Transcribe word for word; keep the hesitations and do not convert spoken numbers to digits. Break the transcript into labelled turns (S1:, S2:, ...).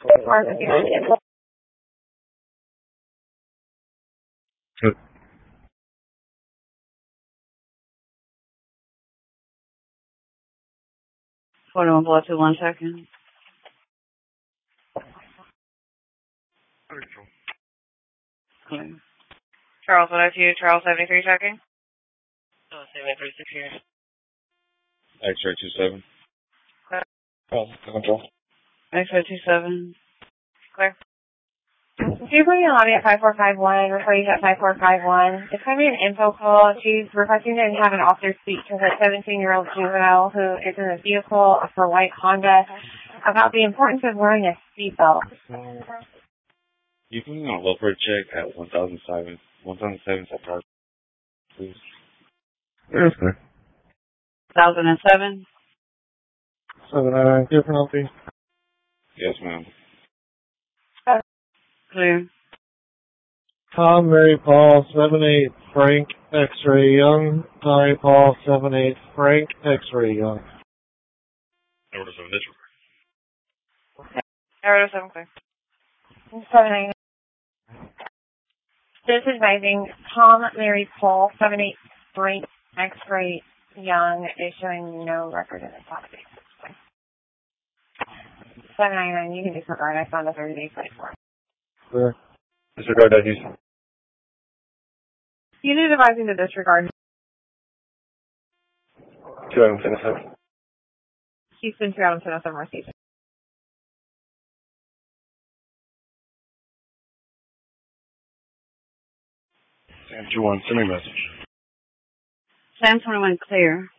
S1: Hold on, blood to one second. Clear. Charles, what I see? Charles, seventy-three checking? Oh, seventy-three secure.
S2: X-ray two seven.
S1: Clear.
S2: Oh, control.
S1: X-ray two seven. Clear.
S3: She's running a lobby at five four five one, referring at five four five one. It's going to be an info call. She's requesting to have an officer speak to the seventeen-year-old juvenile who is in a vehicle for white Honda about the importance of wearing a seatbelt.
S2: You can do a welfare check at one thousand seven, one thousand seven September, please.
S4: Yes, sir.
S1: one thousand seven.
S4: seven nine, clear penalty.
S2: Yes, ma'am.
S1: Clear.
S4: Tom, Mary Paul, seven eight, Frank, X-ray Young. Mary Paul, seven eight, Frank, X-ray Young.
S2: Order seven digital.
S1: Order seven clear.
S3: seven nine. This is advising Tom, Mary Paul, seven eight, Frank, X-ray Young is showing no record in the top base. seven nine nine, you can disregard. I found a thirty day flight for it.
S4: Clear.
S2: Disregard that, use.
S3: You need advising to disregard.
S2: two items in a second.
S3: Houston, two Adams, Tennessee, Mercy.
S2: Sam two one, send me a message.
S1: Sam twenty-one clear.